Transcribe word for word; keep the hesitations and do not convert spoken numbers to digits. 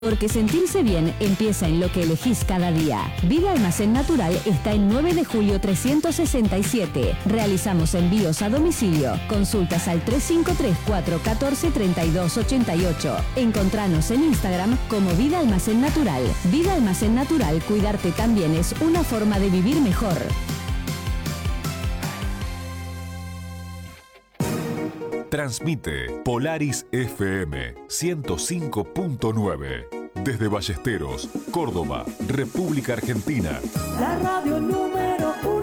Porque sentirse bien empieza en lo que elegís cada día. Vida Almacén Natural está en nueve de julio trescientos sesenta y siete. Realizamos envíos a domicilio. Consultas al tres cinco tres, cuatro uno cuatro, tres dos ocho ocho. Encontranos en Instagram como Vida Almacén Natural. Vida Almacén Natural, cuidarte también es una forma de vivir mejor. Transmite Polaris F M ciento cinco punto nueve desde Ballesteros, Córdoba, República Argentina. La radio número uno.